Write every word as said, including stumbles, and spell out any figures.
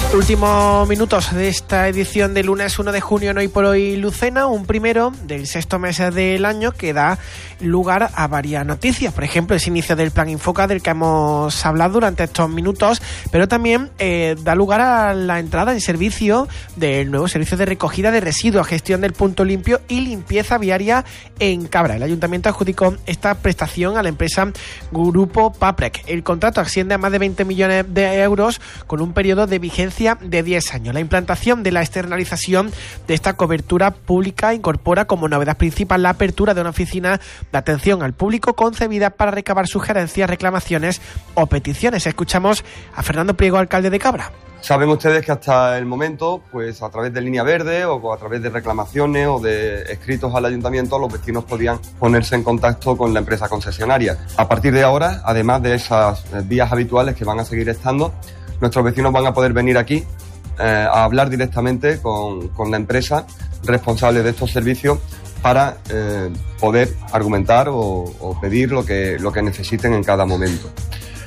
Últimos minutos de esta edición de lunes uno de junio en Hoy por Hoy Lucena, un primero del sexto mes del año que da lugar a varias noticias. Por ejemplo, ese inicio del Plan Infoca del que hemos hablado durante estos minutos, pero también eh, da lugar a la entrada en servicio del nuevo servicio de recogida de residuos, gestión del punto limpio y limpieza viaria en Cabra. El Ayuntamiento adjudicó esta prestación a la empresa Grupo Paprec. El contrato asciende a más de veinte millones de euros con un periodo de vigencia de diez años. La implantación de la externalización de esta cobertura pública incorpora como novedad principal la apertura de una oficina de atención al público concebida para recabar sugerencias, reclamaciones o peticiones. Escuchamos a Fernando Priego, alcalde de Cabra. Saben ustedes que hasta el momento, pues a través de Línea Verde o a través de reclamaciones o de escritos al ayuntamiento, los vecinos podían ponerse en contacto con la empresa concesionaria. A partir de ahora, además de esas vías habituales que van a seguir estando, nuestros vecinos van a poder venir aquí eh, a hablar directamente con, con la empresa responsable de estos servicios para eh, poder argumentar o, o pedir lo que, lo que necesiten en cada momento.